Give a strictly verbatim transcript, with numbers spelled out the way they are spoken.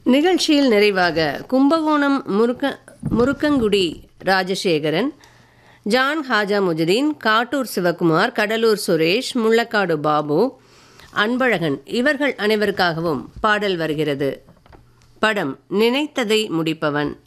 நிகழ்ச்சியில் நிறைவாக கும்பகோணம் முருக்க முருக்கங்குடி ராஜசேகரன், ஜான் ஹாஜா முஜுதீன், காட்டூர் சிவகுமார், கடலூர் சுரேஷ், முள்ளக்காடு பாபு, அன்பழகன் இவர்கள் அனைவருக்காகவும் பாடல் வருகிறது. படம் நினைத்ததை முடிப்பவன்.